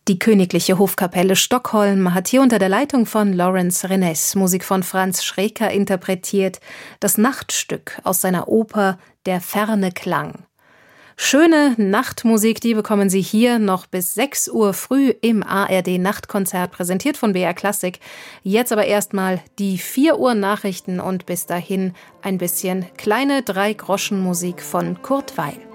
Die Königliche Hofkapelle Stockholm hat hier unter der Leitung von Lawrence Renes Musik von Franz Schreker interpretiert, das Nachtstück aus seiner Oper Der ferne Klang. Schöne Nachtmusik, die bekommen Sie hier noch bis 6 Uhr früh im ARD-Nachtkonzert, präsentiert von BR Klassik. Jetzt aber erstmal die 4 Uhr Nachrichten und bis dahin ein bisschen kleine 3-Groschen-Musik von Kurt Weil.